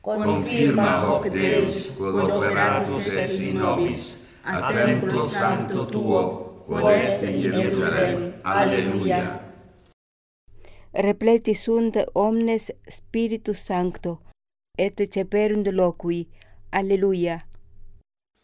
confirma hoc Deus quod operatus est in nobis a templo sancto tuo quod est in Jerusalem. Alleluia. Repleti sunt omnes Spiritus Sancto, et ceperunt loqui. Alleluia.